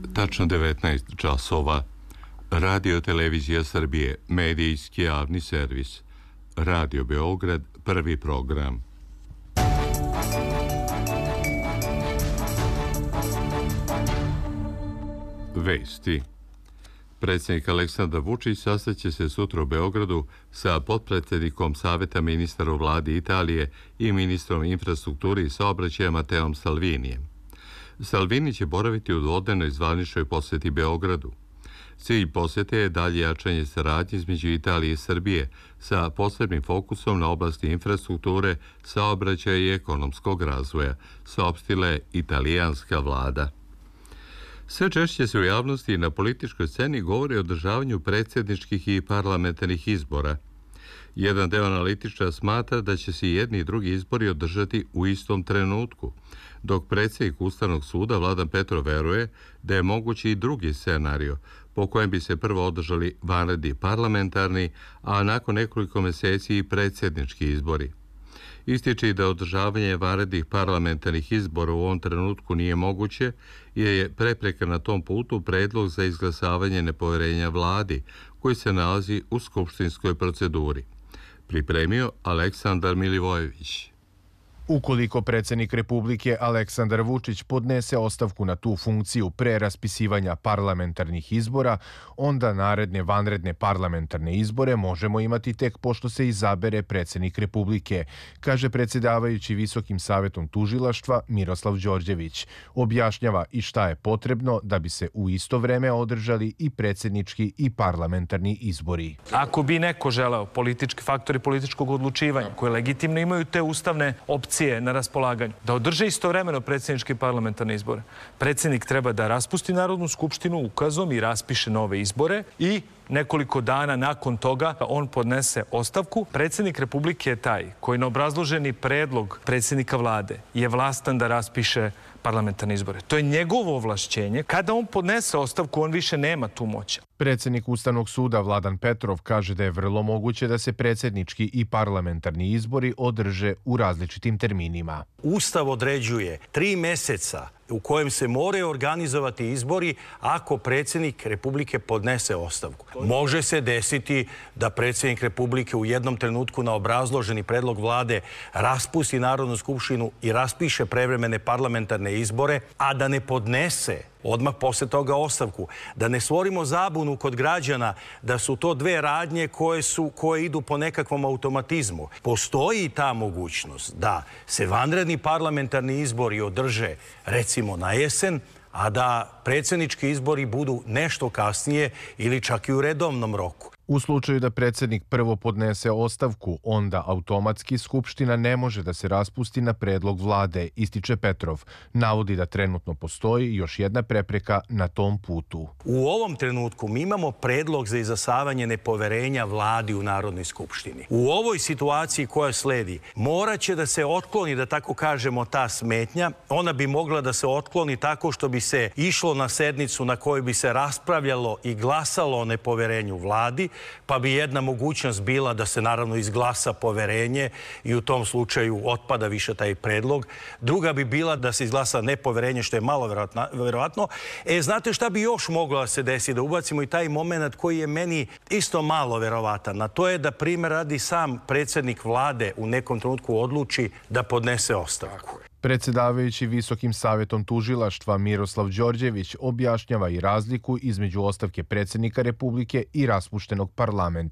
Tačno 19 časova. Radio Televizija Srbije, medijski javni servis. Radio Beograd, prvi program. Vesti. Predsjednik Aleksandar Vučić sastaće se sutra u Beogradu sa potpredsjednikom Saveta ministara u vladi Italije i ministrom infrastrukture i saobraćaja Mateom Salvinijem. Salvini će boraviti u dvodnevnoj zvaničnoj posjeti Beogradu. Cilj posjete je dalje jačanje saradnje između Italije i Srbije sa posebnim fokusom na oblasti infrastrukture, saobraćaja i ekonomskog razvoja, saopštila je italijanska vlada. Sve češće se u javnosti i na političkoj sceni govori o održavanju predsjedničkih i parlamentarnih izbora. Jedan deo analitičara smatra da će se jedni i drugi izbori održati u istom trenutku, dok predsjednik Ustavnog suda Vladan Petrov veruje da je mogući i drugi scenario, po kojem bi se prvo održali vanredni parlamentarni, a nakon nekoliko mjeseci i predsjednički izbori. Ističe i da održavanje vanrednih parlamentarnih izbora u ovom trenutku nije moguće, jer je prepreka na tom putu predlog za izglasavanje nepovjerenja vladi, koji se nalazi u skupštinskoj proceduri. Pripremio Aleksandar Milivojević. Ukoliko predsjednik Republike Aleksandar Vučić podnese ostavku na tu funkciju pre raspisivanja parlamentarnih izbora, onda naredne vanredne parlamentarne izbore možemo imati tek pošto se izabere predsjednik Republike, kaže predsjedavajući Visokim savetom tužilaštva Miroslav Đorđević. Objašnjava i šta je potrebno da bi se u isto vreme održali i predsjednički i parlamentarni izbori. Ako bi neko želeo, politički faktori političkog odlučivanja, koje legitimno imaju te ustavne opcije na raspolaganju, da održe istovremeno predsjedničke i parlamentarne izbore. Predsjednik treba da raspusti Narodnu skupštinu ukazom i raspiše nove izbore i nekoliko dana nakon toga on podnese ostavku. Predsjednik Republike je taj koji na obrazloženi predlog predsjednika vlade je vlastan da raspiše parlamentarne izbore. To je njegovo ovlašćenje. Kada on podnese ostavku, on više nema tu moć. Predsjednik Ustavnog suda Vladan Petrov kaže da je vrlo moguće da se predsjednički i parlamentarni izbori održe u različitim terminima. Ustav određuje 3 mjeseca u kojem se moraju organizovati izbori ako predsjednik Republike podnese ostavku. Može se desiti da predsjednik Republike u jednom trenutku na obrazloženi predlog vlade raspusti Narodnu skupštinu i raspiše prevremene parlamentarne izbore, a da ne podnese odmah poslije toga ostavku. Da ne stvorimo zabunu kod građana da su to dve radnje koje idu po nekakvom automatizmu. Postoji ta mogućnost da se vanredni parlamentarni izbori održe recimo na jesen, a da predsjednički izbori budu nešto kasnije ili čak i u redovnom roku. U slučaju da predsjednik prvo podnese ostavku, onda automatski Skupština ne može da se raspusti na predlog vlade, ističe Petrov. Navodi da trenutno postoji još jedna prepreka na tom putu. U ovom trenutku mi imamo predlog za izglasavanje nepoverenja vladi u Narodnoj skupštini. U ovoj situaciji koja sledi morat će da se otkloni, da tako kažemo, ta smetnja. Ona bi mogla da se otkloni tako što bi se išlo na sednicu na kojoj bi se raspravljalo i glasalo o nepoverenju vladi, pa bi jedna mogućnost bila da se naravno izglasa poverenje i u tom slučaju otpada više taj predlog. Druga bi bila da se izglasa nepoverenje, što je malo verovatno. Znate šta bi još moglo da se desi? Da ubacimo i taj moment koji je meni isto malo verovatan. A to je da primjer radi sam predsjednik vlade u nekom trenutku odluči da podnese ostavku. Predsjedavajući Visokim savetom tužilaštva Miroslav Đorđević objašnjava i razliku između ostavke predsjednika Republike i raspuštenog parlamenta.